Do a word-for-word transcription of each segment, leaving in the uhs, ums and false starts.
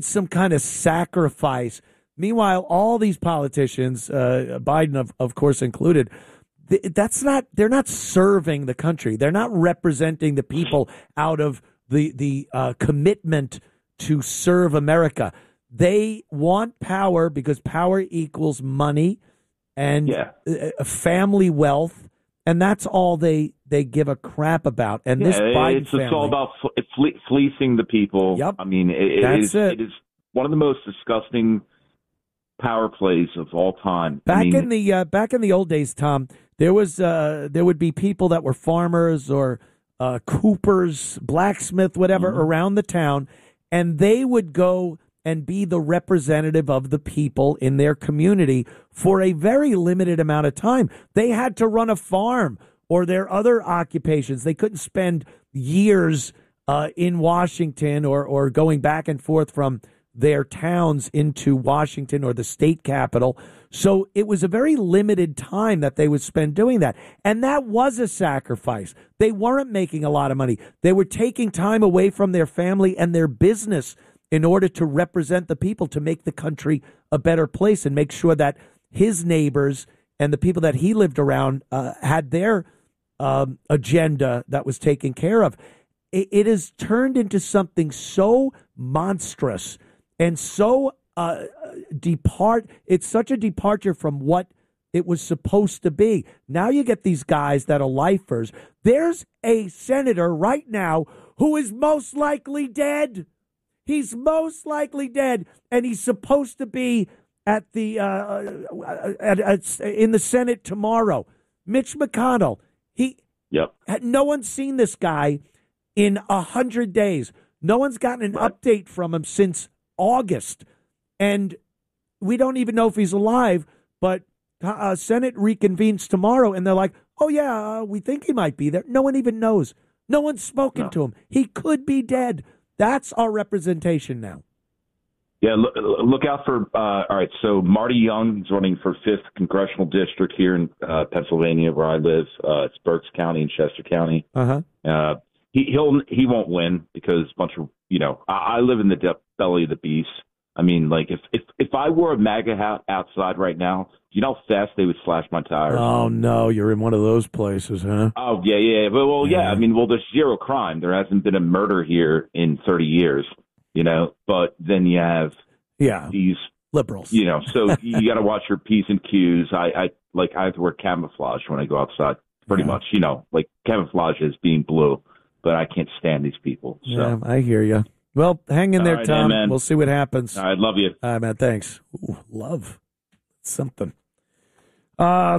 some kind of sacrifice. Meanwhile, all these politicians, uh, Biden, of, of course, included, th- that's not, they're not serving the country. They're not representing the people out of the, the uh, commitment to serve America. They want power because power equals money and yeah. uh, family wealth. And that's all they, they give a crap about. And yeah, this Biden it's, family, it's all about fle- fleecing the people. Yep. I mean, it, That's it, is, it. it is one of the most disgusting power plays of all time. Back I mean, in the uh, back in the old days, Tom, there was uh, there would be people that were farmers or uh, coopers, blacksmith, whatever, mm-hmm. around the town, and they would go and be the representative of the people in their community for a very limited amount of time. They had to run a farm or their other occupations. They couldn't spend years uh, in Washington or or going back and forth from their towns into Washington or the state capital. So it was a very limited time that they would spend doing that. And that was a sacrifice. They weren't making a lot of money. They were taking time away from their family and their business in order to represent the people, to make the country a better place and make sure that his neighbors and the people that he lived around uh, had their um, agenda that was taken care of. It, it has turned into something so monstrous and so uh, depart. It's such a departure from what it was supposed to be. Now you get these guys that are lifers. There's a senator right now who is most likely dead. He's most likely dead, and he's supposed to be at the uh, at, at, in the Senate tomorrow. Mitch McConnell. He. Yep. No one's seen this guy in a hundred days. No one's gotten an Right. update from him since August, and we don't even know if he's alive. But uh, Senate reconvenes tomorrow, and they're like, "Oh yeah, uh, we think he might be there." No one even knows. No one's spoken No. to him. He could be dead. That's our representation now. Yeah, look, look out for, uh, all right, so Marty Young is running for fifth Congressional District here in uh, Pennsylvania, where I live. Uh, it's Berks County and Chester County. Uh-huh. Uh He he'll he won't win because a bunch of, you know, I, I live in the de- belly of the beast. I mean, like, if, if, if I wore a MAGA hat outside right now, do you know how fast they would slash my tires? Oh, no, you're in one of those places, huh? Oh, yeah, yeah. Well, well yeah. Yeah. I mean, well, there's zero crime. There hasn't been a murder here in thirty years, you know, but then you have Yeah, these, liberals. you know, so you got to watch your P's and Q's. I, I, like, I have to wear camouflage when I go outside, pretty Yeah. much, you know, like camouflage is being blue, but I can't stand these people. So. Yeah, I hear you. Well, hang in All there, right, Tom. man. We'll see what happens. I love you. All right, man. Thanks. Ooh, love. Something. Uh,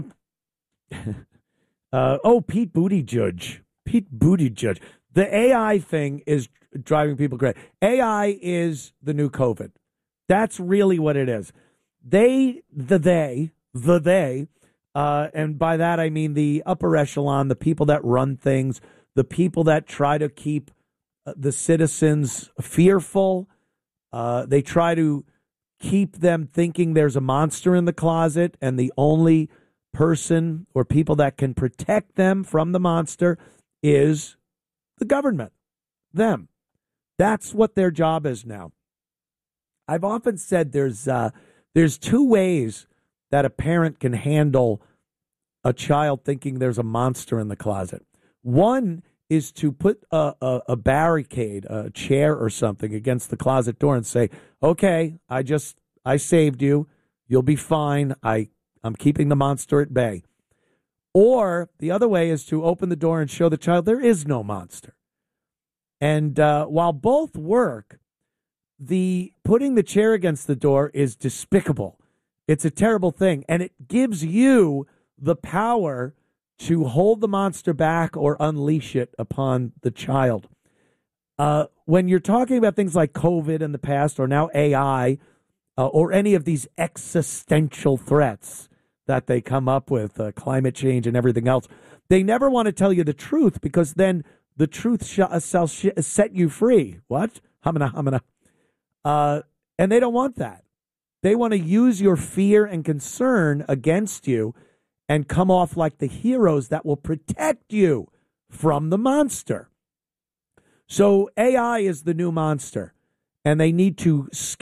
uh, oh, Pete Buttigieg. Pete Buttigieg. The A I thing is driving people crazy. A I is the new COVID. That's really what it is. They, the they, the they, uh, and by that I mean the upper echelon, the people that run things, the people that try to keep uh, the citizens fearful. Uh, they try to keep them thinking there's a monster in the closet, and the only person or people that can protect them from the monster is the government, them. That's what their job is now. I've often said there's uh, there's two ways that a parent can handle a child thinking there's a monster in the closet. One is to put a, a, a barricade, a chair or something against the closet door and say, okay, I just, I saved you. You'll be fine. I, I'm keeping the monster at bay. Or the other way is to open the door and show the child there is no monster. And uh, while both work, the putting the chair against the door is despicable. It's a terrible thing. And it gives you the power to hold the monster back or unleash it upon the child. Uh, when you're talking about things like COVID in the past or now A I uh, or any of these existential threats that they come up with, uh, climate change and everything else, they never want to tell you the truth because then the truth sh- shall sh- set you free. What? Hamana, hamana. Uh, and they don't want that. They want to use your fear and concern against you and come off like the heroes that will protect you from the monster. So A I is the new monster. and they need to